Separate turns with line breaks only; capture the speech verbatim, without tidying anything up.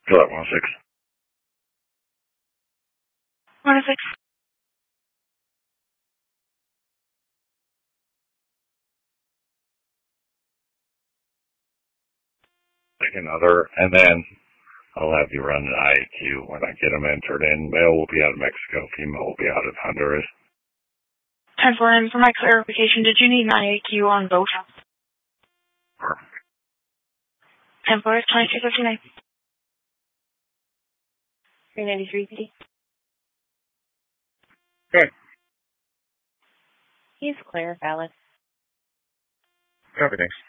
July one six.
one six.
Take another, and then I'll have you run an I A Q when I get them entered in. Male will be out of Mexico, female will be out of Honduras.
ten four, and for my clarification, did you need an I A Q on both?
Sure.
ten four is twenty-two fifty-nine. three ninety-three P D.
Okay.
He's clear, valid.
Copy, thanks.